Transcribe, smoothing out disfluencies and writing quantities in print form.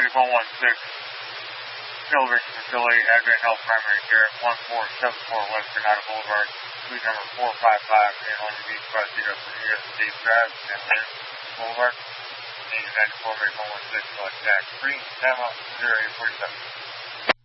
paramedic 116. Celebration Facility, Advent Health Primary Care, 1474 West Granada Boulevard, suite number 455, in Long Beach, Pasadena, from USD Drive, and Boulevard. Need 94 Medic 116, select tax 3, Tampa, 0847.